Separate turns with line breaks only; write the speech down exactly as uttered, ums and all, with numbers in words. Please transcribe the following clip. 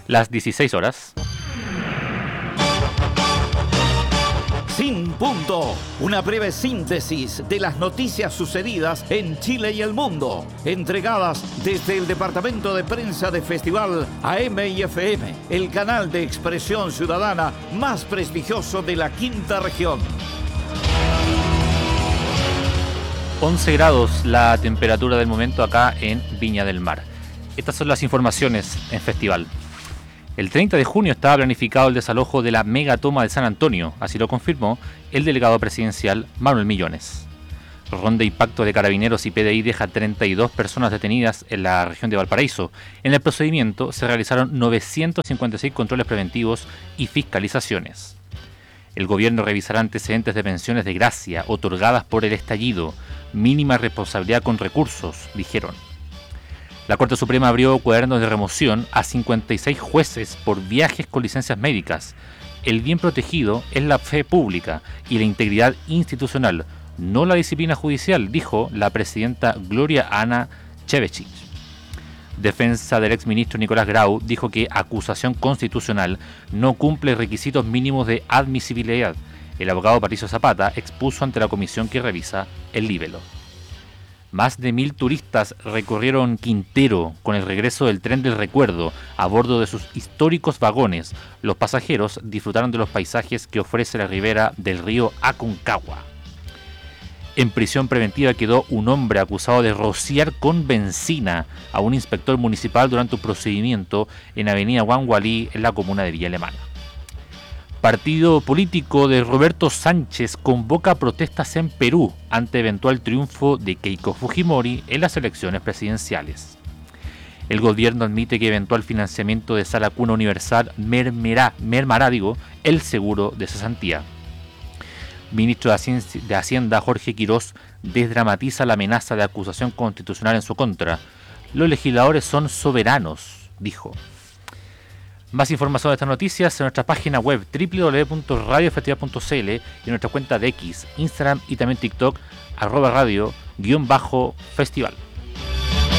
las dieciséis horas.
Sin Punto, una breve síntesis de las noticias sucedidas en Chile y el mundo, entregadas desde el Departamento de Prensa de Festival A M y F M, el canal de expresión ciudadana más prestigioso de la quinta región.
once grados la temperatura del momento acá en Viña del Mar. Estas son las informaciones en Festival. El treinta de junio estaba planificado el desalojo de la megatoma de San Antonio, así lo confirmó el delegado presidencial Manuel Millones. Ronda de impacto de Carabineros y P D I deja treinta y dos personas detenidas en la región de Valparaíso. En el procedimiento se realizaron novecientos cincuenta y seis controles preventivos y fiscalizaciones. El gobierno revisará antecedentes de pensiones de gracia otorgadas por el estallido, mínima responsabilidad con recursos, dijeron. La Corte Suprema abrió cuadernos de remoción a cincuenta y seis jueces por viajes con licencias médicas. El bien protegido es la fe pública y la integridad institucional, no la disciplina judicial, dijo la presidenta Gloria Ana Chevechich. Defensa del exministro Nicolás Grau dijo que acusación constitucional no cumple requisitos mínimos de admisibilidad. El abogado Patricio Zapata expuso ante la comisión que revisa el libelo. Más de mil turistas recorrieron Quintero con el regreso del tren del recuerdo a bordo de sus históricos vagones. Los pasajeros disfrutaron de los paisajes que ofrece la ribera del río Aconcagua. En prisión preventiva quedó un hombre acusado de rociar con benzina a un inspector municipal durante un procedimiento en Avenida Huangualí, en la comuna de Villa Alemana. Partido político de Roberto Sánchez convoca protestas en Perú ante eventual triunfo de Keiko Fujimori en las elecciones presidenciales. El gobierno admite que eventual financiamiento de Sala Cuna Universal mermará, mermará digo, el seguro de cesantía. Ministro de Hacienda Jorge Quirós desdramatiza la amenaza de acusación constitucional en su contra. Los legisladores son soberanos, dijo. Más información de estas noticias en nuestra página web doble u doble u doble u punto radio festival punto c l y en nuestra cuenta de X, Instagram y también TikTok, arroba radio guión bajo festival.